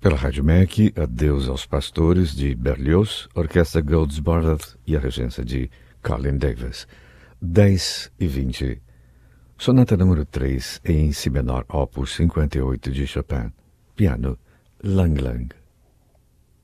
Pela Rádio MEC, Adeus aos Pastores, de Berlioz, Orquestra Goldsborough e a regência de Colin Davis. 10:20. Sonata número 3 em Si menor, opus 58 de Chopin. Piano, Lang Lang.